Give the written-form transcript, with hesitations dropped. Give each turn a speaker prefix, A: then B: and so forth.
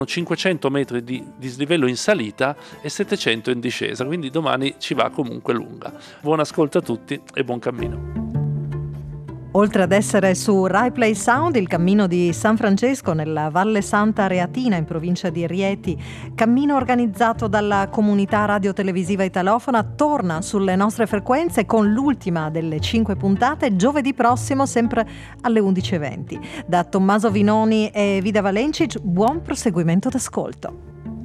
A: 500 metri di dislivello in salita e 700 in discesa, quindi domani ci va comunque lunga. Buon ascolto a tutti e buon cammino.
B: Oltre ad essere su Rai Play Sound, il cammino di San Francesco nella Valle Santa Reatina in provincia di Rieti, cammino organizzato dalla comunità radiotelevisiva italofona, torna sulle nostre frequenze con l'ultima delle 5 puntate giovedì prossimo, sempre alle 11:20. Da Tommaso Vinoni e Vida Valencic, buon proseguimento d'ascolto.